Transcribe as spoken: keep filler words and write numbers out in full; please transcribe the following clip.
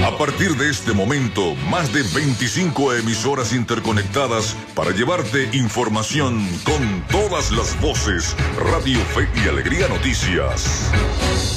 A partir de este momento, más de veinticinco emisoras interconectadas para llevarte información con todas las voces. Radio Fe y Alegría Noticias.